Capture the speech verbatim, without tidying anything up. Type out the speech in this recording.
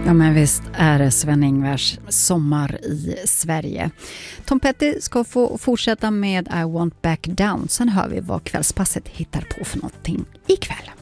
Ja, men visst är det Sven-Ingvars sommar i Sverige. Tom Petty ska få fortsätta med I Want Back Down. Sen hör vi vad kvällspasset hittar på för någonting ikväll.